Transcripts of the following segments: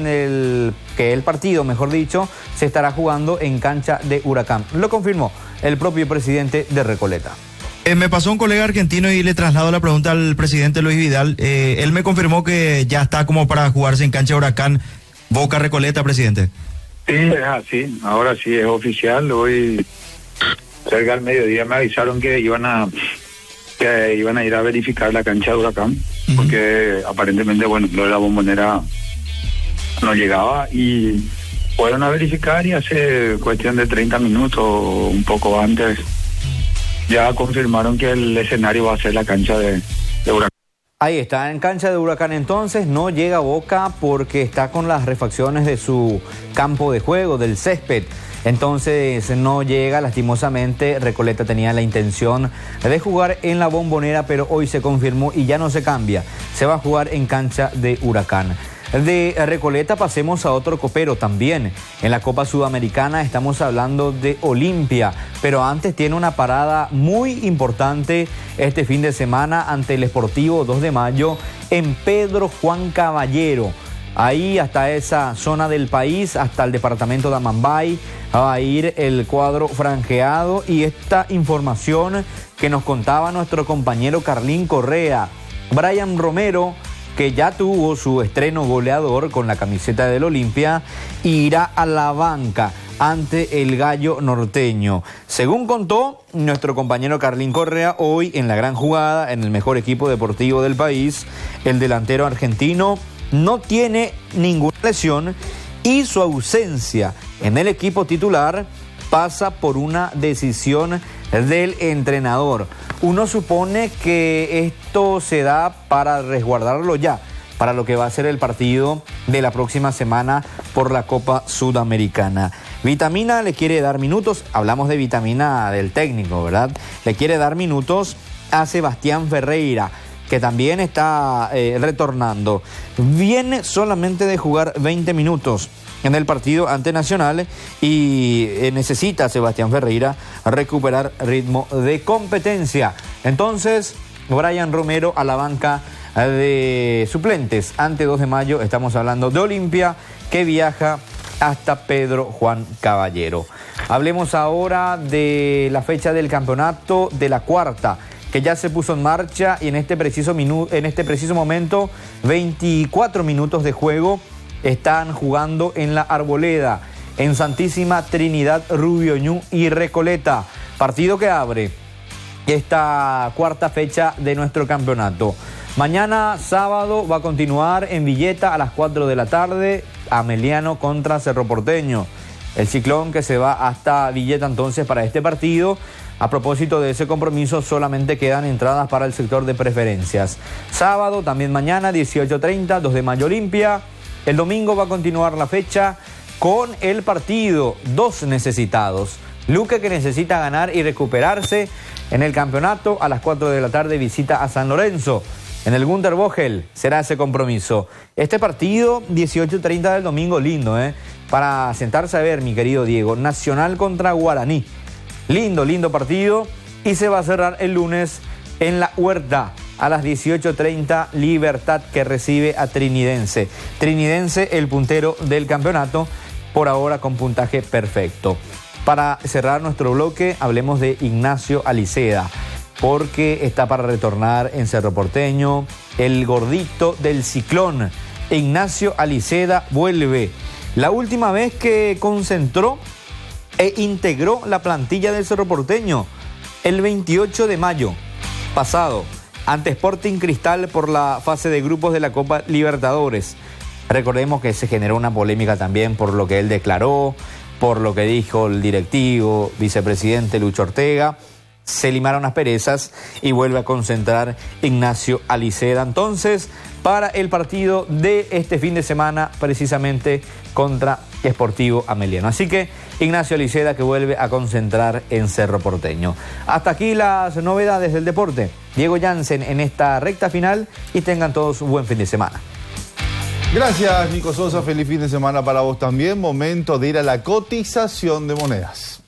que el partido, mejor dicho, se estará jugando en cancha de Huracán. Lo confirmó el propio presidente de Recoleta. Me pasó un colega argentino y le traslado la pregunta al presidente Luis Vidal. Él me confirmó que ya está como para jugarse en cancha de Huracán Boca Recoleta, presidente. Sí, es así. Ahora sí es oficial. Hoy, cerca del mediodía, me avisaron que iban a ir a verificar la cancha de Huracán, porque aparentemente, bueno, lo de la Bombonera no llegaba y fueron a verificar y hace cuestión de 30 minutos, un poco antes, ya confirmaron que el escenario va a ser la cancha de Huracán. Ahí está, en cancha de Huracán entonces, no llega Boca porque está con las refacciones de su campo de juego, del césped. Entonces no llega, lastimosamente. Recoleta tenía la intención de jugar en la Bombonera, pero hoy se confirmó y ya no se cambia. Se va a jugar en cancha de Huracán. De Recoleta pasemos a otro copero también. En la Copa Sudamericana estamos hablando de Olimpia, pero antes tiene una parada muy importante este fin de semana ante el Sportivo 2 de Mayo en Pedro Juan Caballero. Ahí hasta esa zona del país, hasta el departamento de Amambay, va a ir el cuadro franjeado. Y esta información que nos contaba nuestro compañero Carlín Correa, Brian Romero, que ya tuvo su estreno goleador con la camiseta del Olimpia, irá a la banca ante el Gallo Norteño. Según contó nuestro compañero Carlín Correa, hoy en la gran jugada, en el mejor equipo deportivo del país, el delantero argentino no tiene ninguna lesión y su ausencia en el equipo titular pasa por una decisión del entrenador. Uno supone que esto se da para resguardarlo ya, para lo que va a ser el partido de la próxima semana por la Copa Sudamericana. Vitamina le quiere dar minutos, hablamos de Vitamina del técnico, ¿verdad? Le quiere dar minutos a Sebastián Ferreira, que también está retornando. Viene solamente de jugar 20 minutos en el partido ante Nacional y necesita Sebastián Ferreira recuperar ritmo de competencia. Entonces, Brian Romero a la banca de suplentes ante 2 de mayo. Estamos hablando de Olimpia, que viaja hasta Pedro Juan Caballero. Hablemos ahora de la fecha del campeonato de la cuarta, que ya se puso en marcha y en este preciso momento 24 minutos de juego están jugando en la Arboleda, en Santísima Trinidad, Rubio Ñu y Recoleta. Partido que abre esta cuarta fecha de nuestro campeonato. Mañana sábado va a continuar en Villeta a las 4 de la tarde, Ameliano contra Cerro Porteño. El Ciclón que se va hasta Villeta entonces para este partido. A propósito de ese compromiso, solamente quedan entradas para el sector de preferencias. Sábado, también mañana, 18:30, 2 de mayo Olimpia. El domingo va a continuar la fecha con el partido. 2 necesitados. Luque, que necesita ganar y recuperarse en el campeonato. A las 4 de la tarde visita a San Lorenzo. En el Gunter Vogel será ese compromiso. Este partido, 18:30 del domingo, lindo, para sentarse a ver, mi querido Diego. Nacional contra Guaraní. Lindo partido. Y se va a cerrar el lunes en la Huerta. A las 18:30, Libertad, que recibe a Trinidense. Trinidense, el puntero del campeonato, por ahora con puntaje perfecto. Para cerrar nuestro bloque, hablemos de Ignacio Aliceda, porque está para retornar en Cerro Porteño, el gordito del Ciclón. Ignacio Aliceda vuelve. La última vez que concentró e integró la plantilla del Cerro Porteño, el 28 de mayo pasado, ante Sporting Cristal por la fase de grupos de la Copa Libertadores. Recordemos que se generó una polémica también por lo que él declaró, por lo que dijo el directivo, vicepresidente Lucho Ortega. Se limaron las perezas y vuelve a concentrar Ignacio Aliceda entonces para el partido de este fin de semana, precisamente contra Sportivo Ameliano. Así que Ignacio Aliceda, que vuelve a concentrar en Cerro Porteño. Hasta aquí las novedades del deporte. Diego Jansen en esta recta final y tengan todos un buen fin de semana. Gracias, Nico Sosa. Feliz fin de semana para vos también. Momento de ir a la cotización de monedas.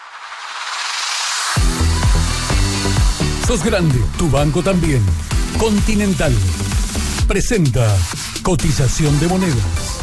Sos grande, tu banco también. Continental presenta cotización de monedas.